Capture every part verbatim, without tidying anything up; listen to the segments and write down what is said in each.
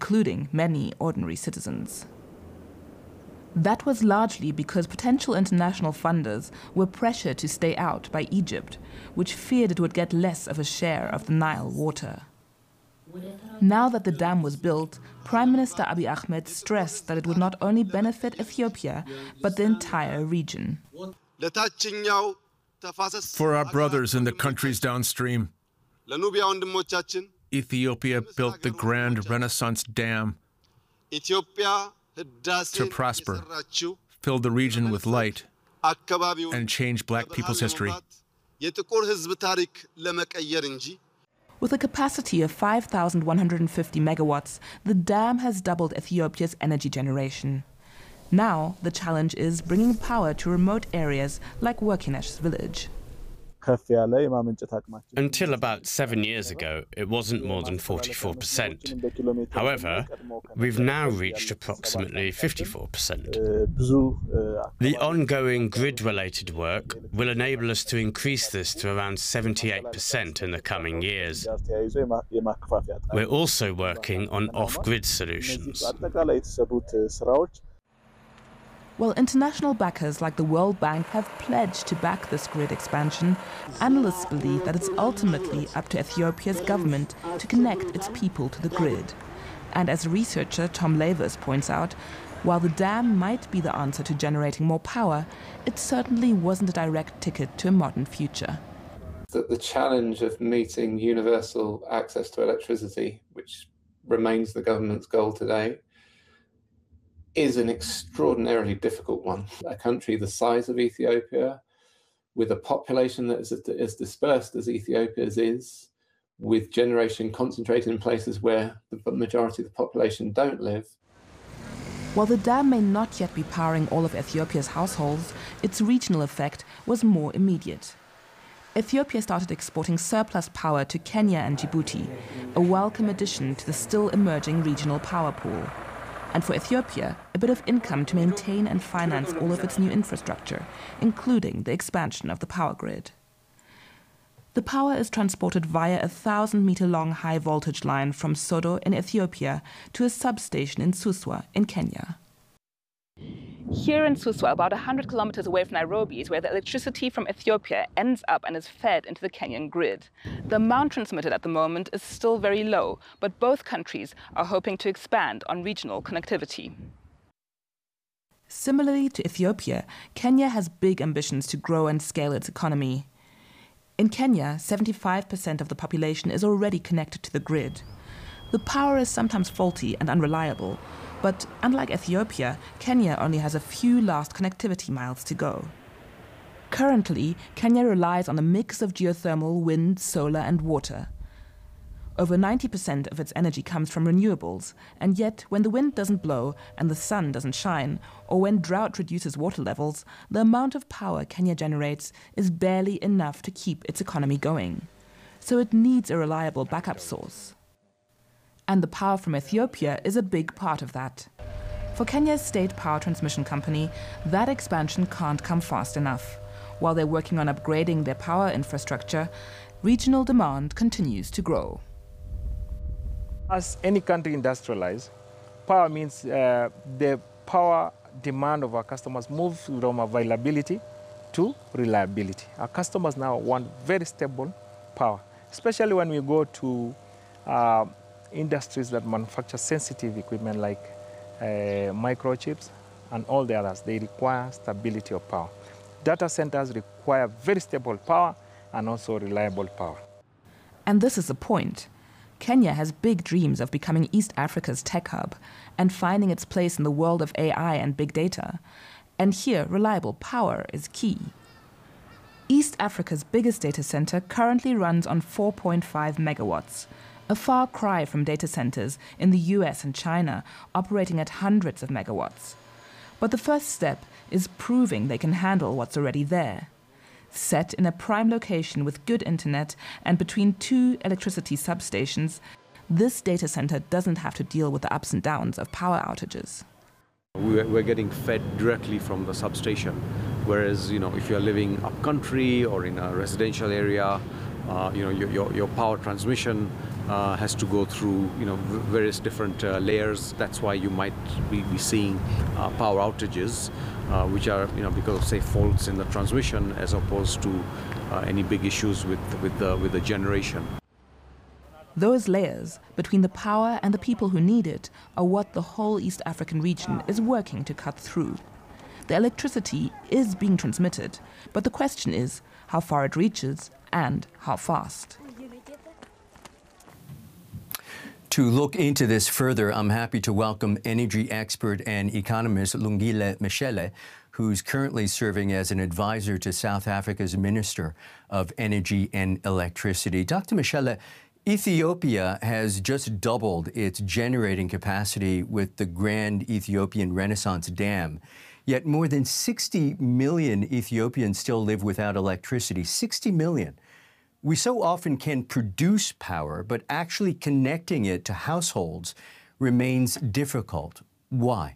including many ordinary citizens. That was largely because potential international funders were pressured to stay out by Egypt, which feared it would get less of a share of the Nile water. Now that the dam was built, Prime Minister Abiy Ahmed stressed that it would not only benefit Ethiopia, but the entire region. For our brothers in the countries downstream, Ethiopia built the Grand Renaissance Dam to prosper, fill the region with light, and change black people's history. With a capacity of five thousand one hundred fifty megawatts, the dam has doubled Ethiopia's energy generation. Now, the challenge is bringing power to remote areas like Workinesh's village. Until about seven years ago, it wasn't more than forty-four percent. However, we've now reached approximately fifty-four percent. The ongoing grid-related work will enable us to increase this to around seventy-eight percent in the coming years. We're also working on off-grid solutions. While international backers like the World Bank have pledged to back this grid expansion, analysts believe that it's ultimately up to Ethiopia's government to connect its people to the grid. And as researcher Tom Lavers points out, while the dam might be the answer to generating more power, it certainly wasn't a direct ticket to a modern future. That the challenge of meeting universal access to electricity, which remains the government's goal today, is an extraordinarily difficult one. A country the size of Ethiopia, with a population that is as dispersed as Ethiopia's is, with generation concentrated in places where the majority of the population don't live. While the dam may not yet be powering all of Ethiopia's households, its regional effect was more immediate. Ethiopia started exporting surplus power to Kenya and Djibouti, a welcome addition to the still emerging regional power pool. And for Ethiopia, a bit of income to maintain and finance all of its new infrastructure, including the expansion of the power grid. The power is transported via a thousand-meter-long high-voltage line from Sodo in Ethiopia to a substation in Suswa in Kenya. Here in Suswa, about one hundred kilometers away from Nairobi, is where the electricity from Ethiopia ends up and is fed into the Kenyan grid. The amount transmitted at the moment is still very low, but both countries are hoping to expand on regional connectivity. Similarly to Ethiopia, Kenya has big ambitions to grow and scale its economy. In Kenya, seventy-five percent of the population is already connected to the grid. The power is sometimes faulty and unreliable, but unlike Ethiopia, Kenya only has a few last connectivity miles to go. Currently, Kenya relies on a mix of geothermal, wind, solar, and water. Over ninety percent of its energy comes from renewables, and yet when the wind doesn't blow and the sun doesn't shine, or when drought reduces water levels, the amount of power Kenya generates is barely enough to keep its economy going. So it needs a reliable backup source. And the power from Ethiopia is a big part of that. For Kenya's state power transmission company, that expansion can't come fast enough. While they're working on upgrading their power infrastructure, regional demand continues to grow. As any country industrializes, power means uh, the power demand of our customers moves from availability to reliability. Our customers now want very stable power, especially when we go to uh, industries that manufacture sensitive equipment like uh, microchips and all the others. They require stability of power. Data centers require very stable power and also reliable power. And this is the point. Kenya has big dreams of becoming East Africa's tech hub and finding its place in the world of A I and big data. And here, reliable power is key. East Africa's biggest data center currently runs on four point five megawatts, a far cry from data centers in the U S and China operating at hundreds of megawatts. But the first step is proving they can handle what's already there. Set in a prime location with good internet and between two electricity substations, this data center doesn't have to deal with the ups and downs of power outages. We're getting fed directly from the substation, whereas, you know, if you're living up country or in a residential area, uh, you know, your, your, your power transmission uh, has to go through, you know, various different uh, layers. That's why you might be, be seeing uh, power outages, uh, which are, you know, because of, say, faults in the transmission, as opposed to uh, any big issues with with the with the generation. Those layers between the power and the people who need it are what the whole East African region is working to cut through. The electricity is being transmitted, but the question is how far it reaches and how fast. To look into this further, I'm happy to welcome energy expert and economist Lungile Mashele, who's currently serving as an advisor to South Africa's Minister of Energy and Electricity. Doctor Mashele, Ethiopia has just doubled its generating capacity with the Grand Ethiopian Renaissance Dam. Yet more than sixty million Ethiopians still live without electricity. sixty million. We so often can produce power, but actually connecting it to households remains difficult. Why?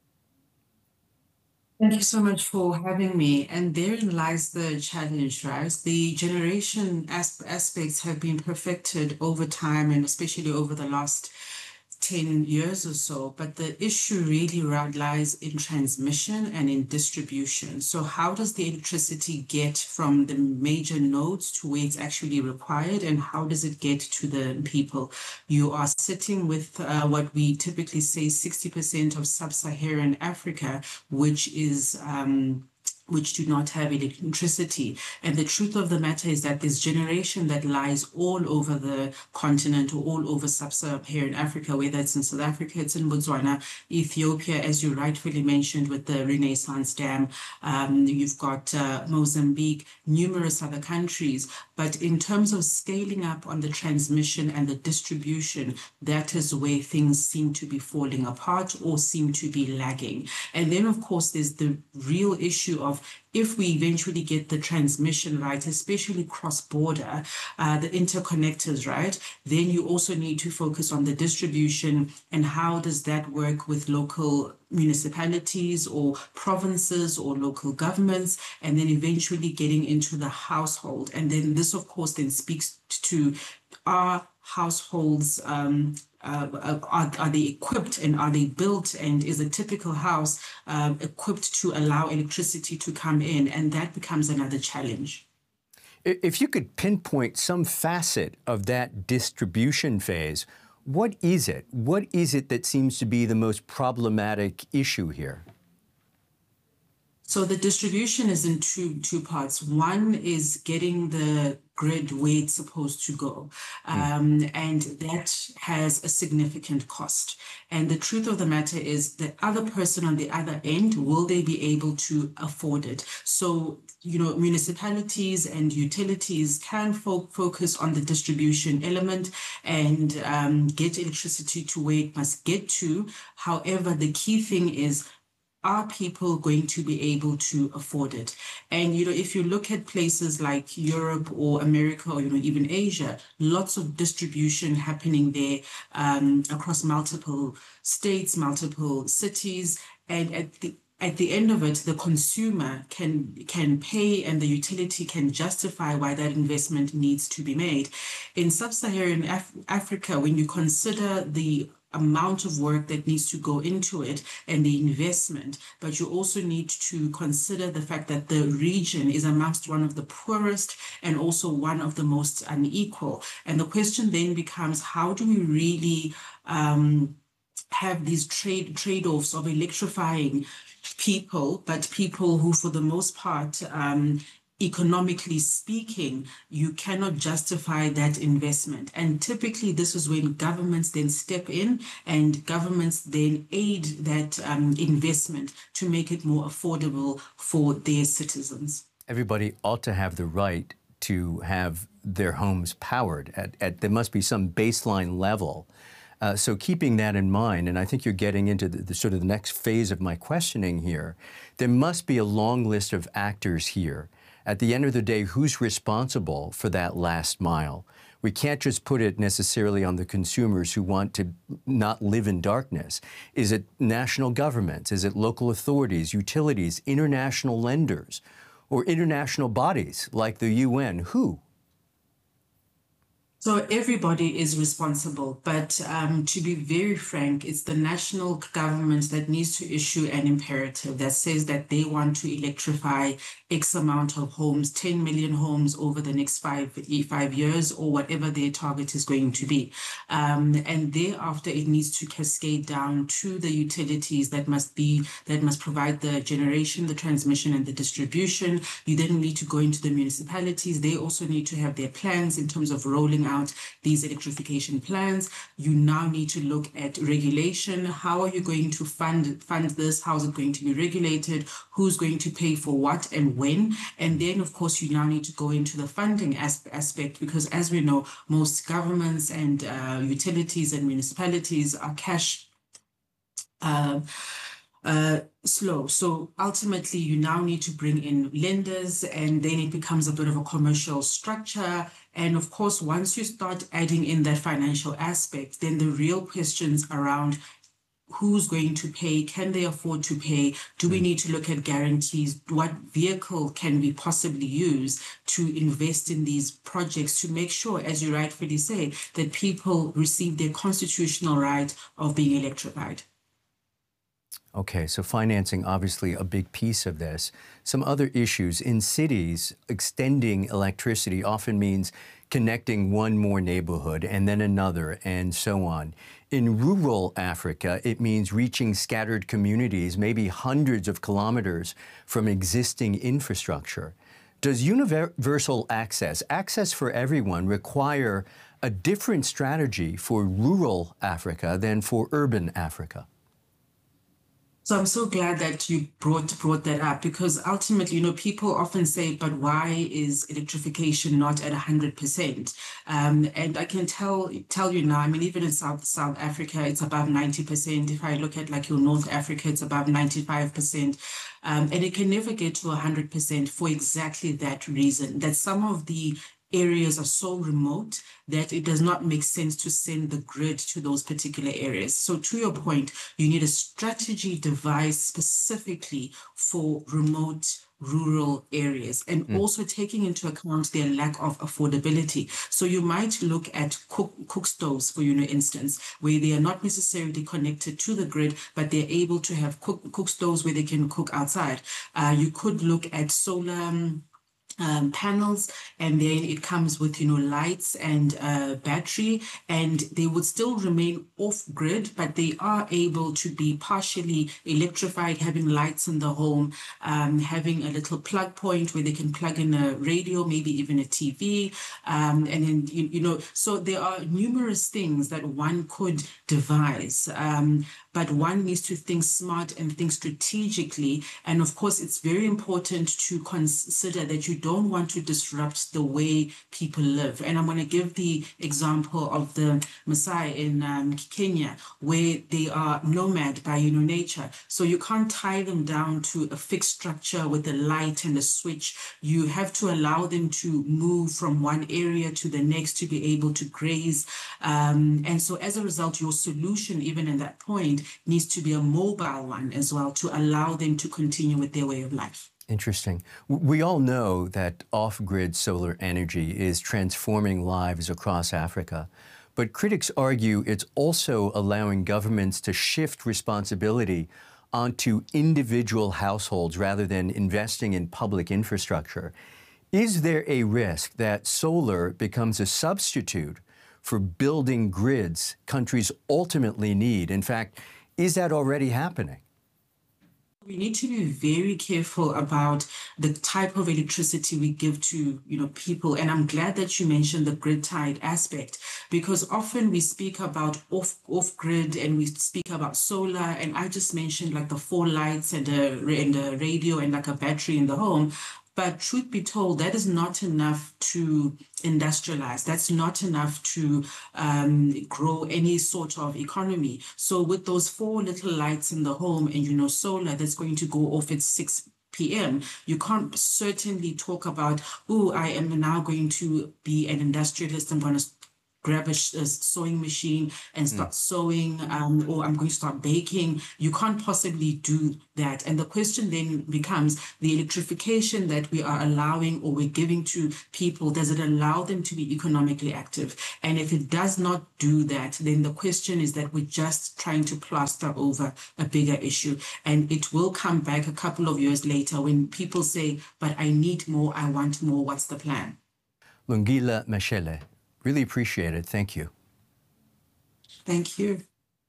Thank you so much for having me. And therein lies the challenge, right? The generation as aspects have been perfected over time, and especially over the last ten years or so, but the issue really lies in transmission and in distribution. So how does the electricity get from the major nodes to where it's actually required, and how does it get to the people? You are sitting with uh, what we typically say sixty percent of sub-Saharan Africa, which is um, which do not have electricity. And the truth of the matter is that this generation that lies all over the continent or all over sub-Saharan Africa, whether it's in South Africa, it's in Botswana, Ethiopia, as you rightfully mentioned, with the Renaissance Dam, um, you've got uh, Mozambique, numerous other countries. But in terms of scaling up on the transmission and the distribution, that is where things seem to be falling apart or seem to be lagging. And then, of course, there's the real issue of if we eventually get the transmission right, especially cross-border, uh, the interconnectors right, then you also need to focus on the distribution and how does that work with local municipalities or provinces or local governments, and then eventually getting into the household. And then this, of course, then speaks to our households. Um, Uh, are, are they equipped and are they built, and is a typical house um, equipped to allow electricity to come in? And that becomes another challenge. If you could pinpoint some facet of that distribution phase, what is it? What is it that seems to be the most problematic issue here? So the distribution is in two two parts. One is getting the grid where it's supposed to go, um, and that has a significant cost. And the truth of the matter is the other person on the other end, will they be able to afford it? So, you know, municipalities and utilities can fo focus on the distribution element and um, get electricity to where it must get to. However, the key thing is, are people going to be able to afford it? And, you know, if you look at places like Europe or America or, you know, even Asia, lots of distribution happening there um, across multiple states, multiple cities. And at the At the end of it, the consumer can can pay and the utility can justify why that investment needs to be made. In sub-Saharan Af Africa, when you consider the amount of work that needs to go into it and the investment, but you also need to consider the fact that the region is amongst one of the poorest and also one of the most unequal. And the question then becomes, how do we really um, have these trade trade-offs of electrifying people, but people who, for the most part, um, economically speaking, you cannot justify that investment. And typically this is when governments then step in and governments then aid that um, investment to make it more affordable for their citizens. Everybody ought to have the right to have their homes powered. At, at, there must be some baseline level. Uh, so keeping that in mind, and I think you're getting into the, the sort of the next phase of my questioning here, there must be a long list of actors here. At the end of the day, who's responsible for that last mile? We can't just put it necessarily on the consumers who want to not live in darkness. Is it national governments? Is it local authorities, utilities, international lenders, or international bodies like the U N? Who? So everybody is responsible, but um, to be very frank, it's the national government that needs to issue an imperative that says that they want to electrify X amount of homes, ten million homes over the next five, five years, or whatever their target is going to be. Um, and thereafter, it needs to cascade down to the utilities that must be, that must provide the generation, the transmission, and the distribution. You then need to go into the municipalities. They also need to have their plans in terms of rolling out these electrification plans. You now need to look at regulation. How are you going to fund fund this? How is it going to be regulated? Who's going to pay for what and when? And then, of course, you now need to go into the funding as aspect, because as we know, most governments and uh, utilities and municipalities are cash uh, uh, slow. So ultimately, you now need to bring in lenders, and then it becomes a bit of a commercial structure. And of course, once you start adding in that financial aspect, then the real questions around who's going to pay, can they afford to pay, do we need to look at guarantees, what vehicle can we possibly use to invest in these projects to make sure, as you rightfully say, that people receive their constitutional right of being electrified. Okay, so financing, obviously a big piece of this. Some other issues. In cities, extending electricity often means connecting one more neighborhood and then another and so on. In rural Africa, it means reaching scattered communities, maybe hundreds of kilometers from existing infrastructure. Does universal access, access for everyone, require a different strategy for rural Africa than for urban Africa? So I'm so glad that you brought brought that up, because ultimately, you know, people often say, but why is electrification not at one hundred percent? Um, and I can tell tell you now, I mean, even in South South Africa, it's above ninety percent. If I look at like your North Africa, it's above ninety-five percent. Um, and it can never get to one hundred percent for exactly that reason, that some of the areas are so remote that it does not make sense to send the grid to those particular areas. So to your point, you need a strategy devised specifically for remote rural areas, and mm. also taking into account their lack of affordability. So you might look at cook, cook stoves, for you know, instance, where they are not necessarily connected to the grid, but they're able to have cook, cook stoves where they can cook outside. Uh, you could look at solar um, Um, panels, and then it comes with, you know, lights and uh, battery, and they would still remain off grid, but they are able to be partially electrified, having lights in the home, um, having a little plug point where they can plug in a radio, maybe even a T V, um, and then, you, you know, so there are numerous things that one could devise. Um, But one needs to think smart and think strategically. And of course, it's very important to consider that you don't want to disrupt the way people live. And I'm going to give the example of the Maasai in um, Kenya, where they are nomad by, you know, nature. So you can't tie them down to a fixed structure with a light and a switch. You have to allow them to move from one area to the next to be able to graze. Um, and so as a result, your solution, even at that point, needs to be a mobile one as well to allow them to continue with their way of life. Interesting. We all know that off-grid solar energy is transforming lives across Africa, but critics argue it's also allowing governments to shift responsibility onto individual households rather than investing in public infrastructure. Is there a risk that solar becomes a substitute for building grids countries ultimately need? In fact, is that already happening? We need to be very careful about the type of electricity we give to, you know, people. And I'm glad that you mentioned the grid-tied aspect, because often we speak about off, off-grid and we speak about solar. And I just mentioned like the four lights and a, and a radio and like a battery in the home. But truth be told, that is not enough to industrialize. That's not enough to um, grow any sort of economy. So with those four little lights in the home and, you know, solar that's going to go off at six p m, you can't certainly talk about, oh, I am now going to be an industrialist. I'm going to grab a, a sewing machine and start mm. sewing, um, or I'm going to start baking. You can't possibly do that. And the question then becomes the electrification that we are allowing or we're giving to people, does it allow them to be economically active? And if it does not do that, then the question is that we're just trying to plaster over a bigger issue. And it will come back a couple of years later when people say, but I need more, I want more, what's the plan? Lungile Mashele, really appreciate it. Thank you. Thank you.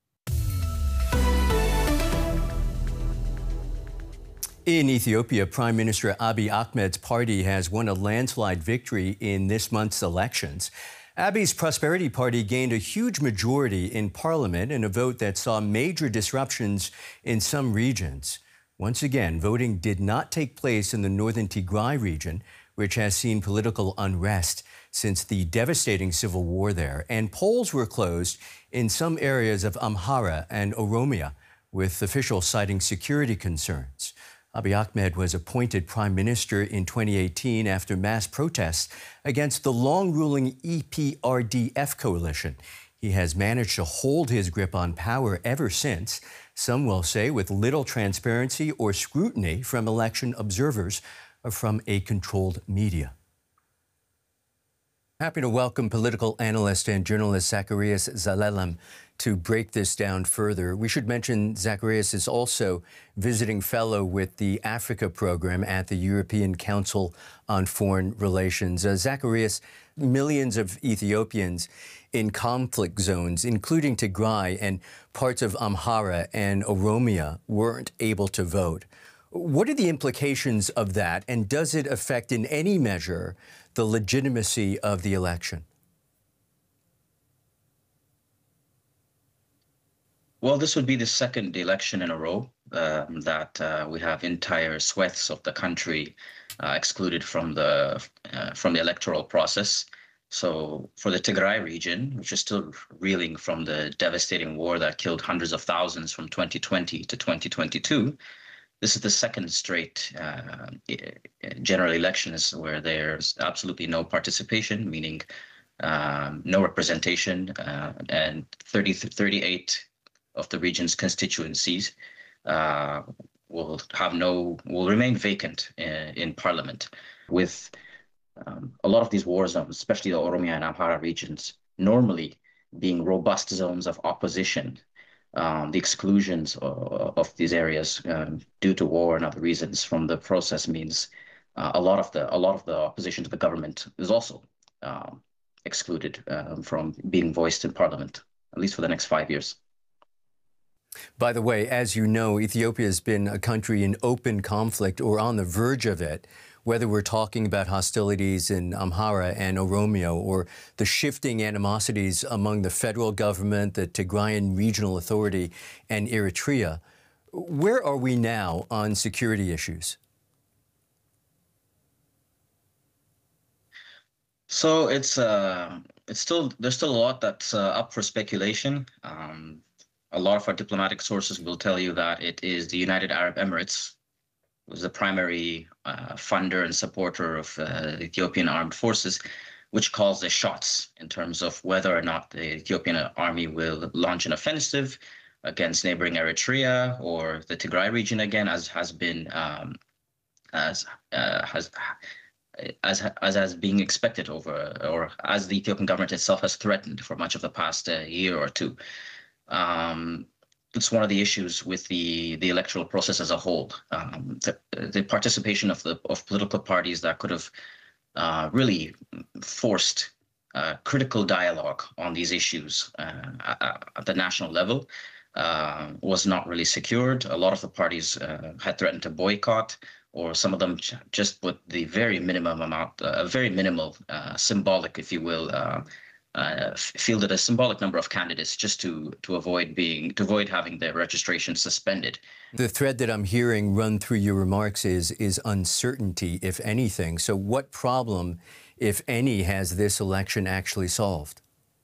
In Ethiopia, Prime Minister Abiy Ahmed's party has won a landslide victory in this month's elections. Abiy's Prosperity Party gained a huge majority in parliament in a vote that saw major disruptions in some regions. Once again, voting did not take place in the northern Tigray region, which has seen political unrest since the devastating civil war there, and polls were closed in some areas of Amhara and Oromia, with officials citing security concerns. Abiy Ahmed was appointed prime minister in twenty eighteen after mass protests against the long-ruling E P R D F coalition. He has managed to hold his grip on power ever since, some will say with little transparency or scrutiny from election observers or from a controlled media. Happy to welcome political analyst and journalist Zacharias Zelalem to break this down further. We should mention Zacharias is also visiting fellow with the Africa program at the European Council on Foreign Relations. Uh, Zacharias, millions of Ethiopians in conflict zones, including Tigray and parts of Amhara and Oromia, weren't able to vote. What are the implications of that, and does it affect in any measure the legitimacy of the election? Well, this would be the second election in a row um, that uh, we have entire swaths of the country uh, excluded from the uh, from the electoral process. So for the Tigray region, which is still reeling from the devastating war that killed hundreds of thousands from twenty twenty to twenty twenty-two, this is the second straight uh, general elections where there's absolutely no participation, meaning um, no representation, uh, and thirty, thirty-eight of the region's constituencies uh, will have no, will remain vacant in, in parliament, with um, a lot of these war zones, especially the Oromia and Amhara regions, normally being robust zones of opposition. Um, the exclusions of, of these areas um, due to war and other reasons from the process means uh, a lot of the a lot of the opposition to the government is also um, excluded um, from being voiced in parliament, at least for the next five years. By the way, as you know, Ethiopia has been a country in open conflict or on the verge of it, whether we're talking about hostilities in Amhara and Oromia or the shifting animosities among the federal government, the Tigrayan Regional Authority, and Eritrea. Where are we now on security issues? So it's uh, it's still there's still a lot that's uh, up for speculation. Um, a lot of our diplomatic sources will tell you that it is the United Arab Emirates was the primary uh, funder and supporter of uh, the Ethiopian armed forces, which calls the shots in terms of whether or not the Ethiopian army will launch an offensive against neighboring Eritrea or the Tigray region again, as has been um, as uh, has as as as being expected over, or as the Ethiopian government itself has threatened for much of the past uh, year or two. Um, It's one of the issues with the the electoral process as a whole. Um, the, the participation of the of political parties that could have uh, really forced uh, critical dialogue on these issues uh, at, at the national level uh, was not really secured. A lot of the parties uh, had threatened to boycott, or some of them just put the very minimum amount, a uh, very minimal, uh, symbolic, if you will. Uh, Uh, fielded a symbolic number of candidates just to to avoid being to avoid having their registration suspended. The thread that I'm hearing run through your remarks is is uncertainty, if anything. So what problem, if any, has this election actually solved?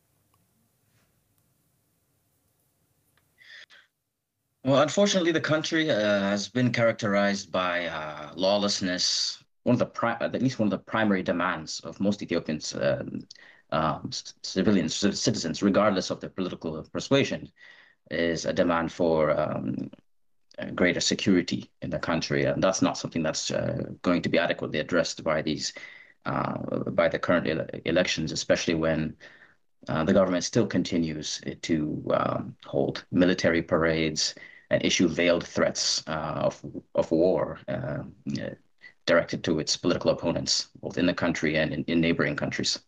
Well, unfortunately, the country uh, has been characterized by uh, lawlessness. One of the pri- at least one of the primary demands of most Ethiopians. Uh, um, civilians, citizens, regardless of their political persuasion, is a demand for um, greater security in the country, and that's not something that's uh, going to be adequately addressed by these uh, by the current ele elections, especially when uh, the government still continues to um, hold military parades and issue veiled threats uh, of of war uh, directed to its political opponents, both in the country and in, in neighboring countries.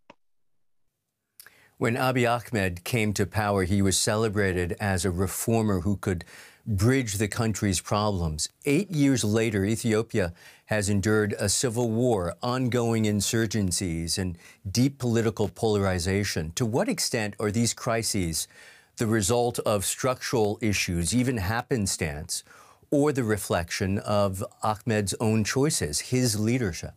When Abiy Ahmed came to power, he was celebrated as a reformer who could bridge the country's problems. Eight years later, Ethiopia has endured a civil war, ongoing insurgencies, and deep political polarization. To what extent are these crises the result of structural issues, even happenstance, or the reflection of Ahmed's own choices, his leadership?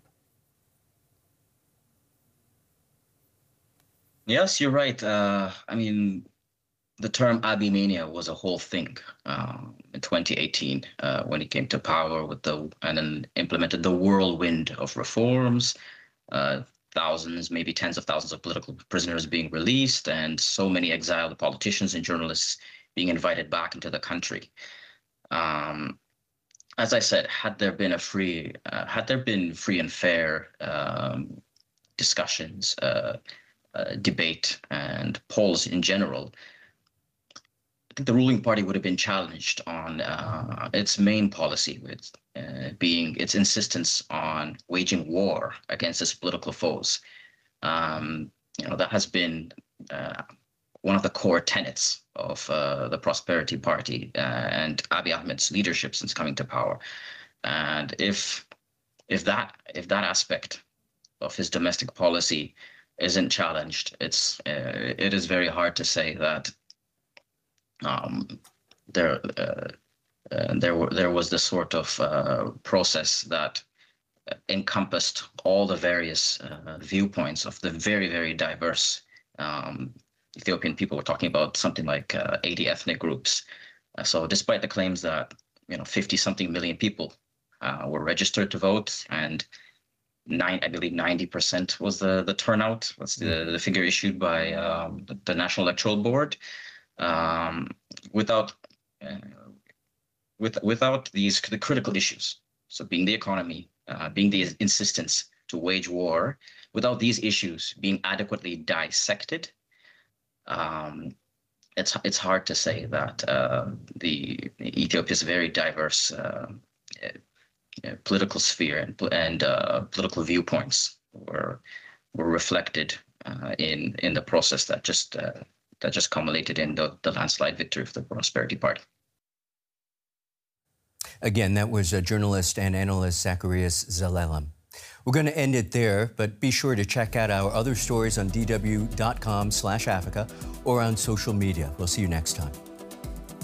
Yes, you're right. Uh, I mean, the term Abiy Mania was a whole thing uh, in twenty eighteen uh, when he came to power with the and then implemented the whirlwind of reforms, uh, thousands, maybe tens of thousands of political prisoners being released, and so many exiled politicians and journalists being invited back into the country. Um, as I said, had there been a free, uh, had there been free and fair um, discussions, uh, uh, debate, and polls in general, I think the ruling party would have been challenged on uh, its main policy, with uh, being its insistence on waging war against its political foes. Um, you know, that has been uh, one of the core tenets of uh, the Prosperity Party uh, and Abiy Ahmed's leadership since coming to power. And if if that if that aspect of his domestic policy isn't challenged, it's uh, it is very hard to say that um, there uh, uh, there were there was this sort of uh, process that encompassed all the various uh, viewpoints of the very very diverse um, Ethiopian people. We're talking about something like uh, eighty ethnic groups. Uh, so despite the claims that, you know, fifty something million people uh, were registered to vote, and nine, I believe ninety percent was the, the turnout. That's the, the figure issued by um, the, the National Electoral Board. Um, without, uh, with, without these the critical issues, so being the economy, uh, being the insistence to wage war, without these issues being adequately dissected, Um, it's it's hard to say that uh, the Ethiopia's very diverse uh, uh, political sphere and and uh, political viewpoints were were reflected uh, in in the process that just uh, that just culminated in the, the landslide victory of the Prosperity Party. Again, that was a journalist and analyst Zacharias Zelalem. We're going to end it there, but be sure to check out our other stories on D W dot com slash Africa or on social media. We'll see you next time.